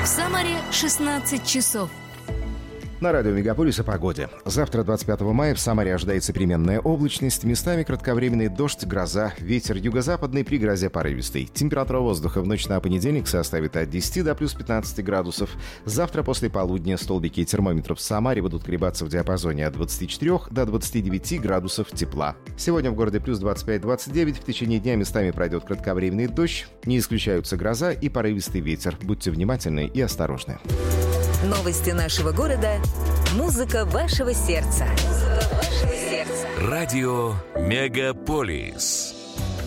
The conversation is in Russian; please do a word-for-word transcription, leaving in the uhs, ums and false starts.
Самаре шестнадцать часов. На радио «Мегаполис» о погоде. Завтра, двадцать пятого мая, в Самаре ожидается переменная облачность, местами кратковременный дождь, гроза, ветер юго-западный, при грозе порывистый. Температура воздуха в ночь на понедельник составит от десяти до плюс пятнадцати градусов. Завтра после полудня столбики термометров в Самаре будут колебаться в диапазоне от двадцати четырёх до двадцати девяти градусов тепла. Сегодня в городе плюс двадцать пять - двадцать девять, в течение дня местами пройдет кратковременный дождь, не исключаются гроза и порывистый ветер. Будьте внимательны и осторожны. Новости нашего города. Музыка вашего сердца. Музыка вашего сердца. Радио «Мегаполис».